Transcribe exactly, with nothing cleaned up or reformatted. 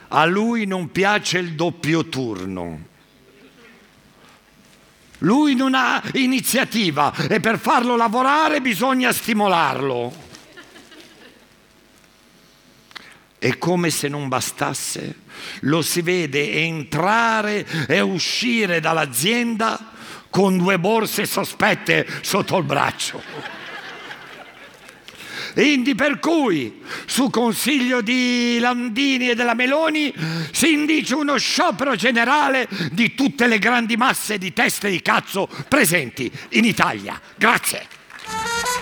A lui non piace il doppio turno. Lui non ha iniziativa e per farlo lavorare bisogna stimolarlo. E come se non bastasse, lo si vede entrare e uscire dall'azienda con due borse sospette sotto il braccio. Indi per cui, su consiglio di Landini e della Meloni, si indice uno sciopero generale di tutte le grandi masse di teste di cazzo presenti in Italia. Grazie.